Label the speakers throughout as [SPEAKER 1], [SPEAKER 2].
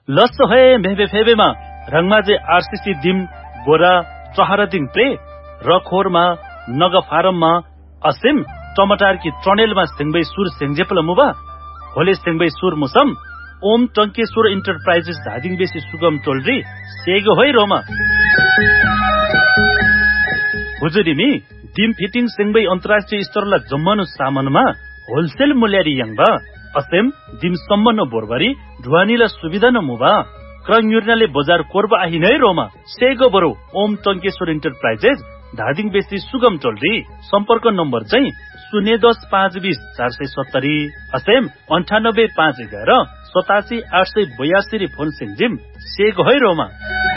[SPEAKER 1] लस्सो है मेबे फेबेमा रंगमाजे आरसीसी दिम गोरा चहरा दिङ प्रे रखोरमा नग फारममा असिम टमाटर की ट्रनेलमा सिंगबै सुर सेंजेपल मुबा होले सिंगबै सुर मुसम ओम टंकेश्वर इंटरप्राइजेस धादिङ बेसी सुगम टोलरी सेगो होइ रोमा हुजुरिमी दिम फिटिङ सिंगबै अन्तर्राष्ट्रिय स्तरला जम्मनु सामानमा होलसेल मूल्यारी यंगबा असेम दिम सम्मन बोरबारी ढुवानीला सुविधा न मुबा क्रंगयुर्नाले बजार कोरबा आहि नै रोमा सेगो बरो ओम टंकेश्वर इंटरप्राइजेस धादिङ बेसी सुगम टोलरी सम्पर्क नम्बर चाहिँ 010-520-470 असेम 98-511-87-882 फोन सिंजिम सेगो है रोमा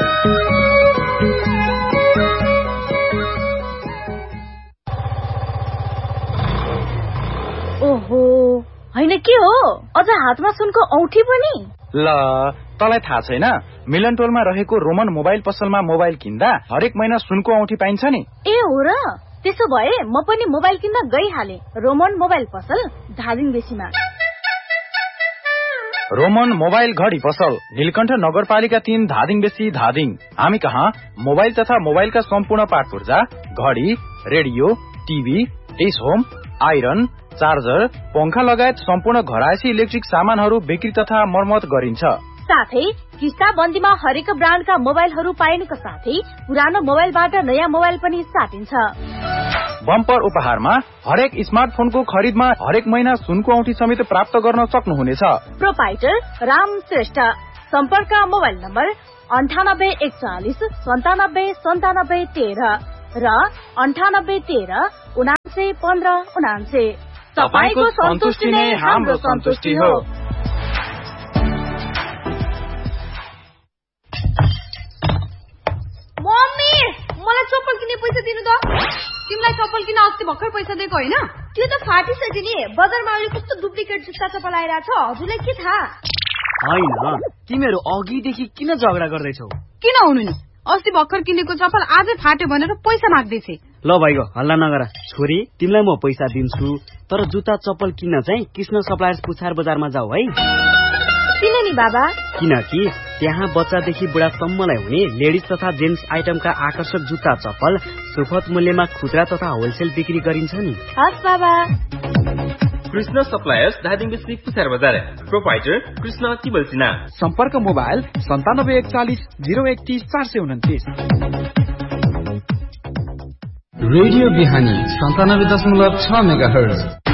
[SPEAKER 2] ओहो हैन के हो अझ हातमा सुनको औठी पनि
[SPEAKER 3] ल तलाई थाहा छैन मिलन टोलमा रहेको रोमन मोबाइल पसलमा मोबाइल किन्दा हरेक महिना सुनको औठी पाइन्छ नि
[SPEAKER 2] ए हो र त्यसो भए म पनि मोबाइल किन्न गइहाले रोमन मोबाइल पसल धादिङ बेसीमा
[SPEAKER 3] रोमन मोबाइल घडी पसल नीलकण्ठ नगरपालिका 3 धादिङ बेसी धादिङ हामी कहाँ मोबाइल तथा मोबाइलका सम्पूर्ण पार्ट पुर्जा घडी radio TV dish home iron charger पंखा लगायत सम्पूर्ण घरायसी इलेक्ट्रिक सामानहरू बिक्री तथा मर्मत गरिन्छ
[SPEAKER 2] साथै किस्ता बन्दीमा हरेक ब्रान्डका मोबाइलहरू पाइनुका साथै पुरानो मोबाइलबाट नयाँ मोबाइल पनि साटिन्छ
[SPEAKER 3] बम्पर उपहारमा हरेक स्मार्टफोनको खरिदमा हरेक महिना सुनको औठी समेत प्राप्त गर्न सक्नुहुनेछ
[SPEAKER 2] प्रोपाइटर राम श्रेष्ठ सम्पर्क मोबाइल नम्बर 984149979713 र 9813791599 तपाईको सन्तुष्टि नै हाम्रो सन्तुष्टि हो
[SPEAKER 4] मम्मी मलाई चप्पल किन्ने पैसा दिनु त तिमीलाई चप्पल किन्न अस्ति भर्खर पैसा दिएको हैन
[SPEAKER 2] त्यो त फाटिसक्यो नि बजारमा अहिले कस्तो डुप्लिकेट जुत्ता चप्पल आइराछ हजुरलाई के थाहा
[SPEAKER 5] हैन तिमीहरु अघिदेखि किन झगडा गर्दैछौ
[SPEAKER 4] किन हुनु नि अस्ति भर्खर किनेको चप्पल आजै फाट्यो भनेर पैसा माग्दै छे
[SPEAKER 5] ल भाइको हल्ला नगर छोरी तिमीलाई म पैसा दिन्छु तर जुत्ता चप्पल किन्न चाहिँ कृष्ण सप्लायर्स पुछार बजारमा जाऊ है
[SPEAKER 2] किन नि बाबा
[SPEAKER 5] किनकि त्यहाँ बच्चादेखि बुढासम्मलाई हुने लेडिज तथा जेन्ट्स आइटमका आकर्षक जुत्ता चप्पल सुपथ मूल्यमा खुद्रा तथा होलसेल बिक्री गरिन्छ नि
[SPEAKER 2] हस् बाबा
[SPEAKER 6] कृष्ण सप्लायर्स धादिङ बेसी पुछार बजार प्रोपाइटर कृष्ण तिबलसिना
[SPEAKER 3] सम्पर्क मोबाइल 97414031
[SPEAKER 7] रेडियो बिहानी 97.6 मेगाहर्ज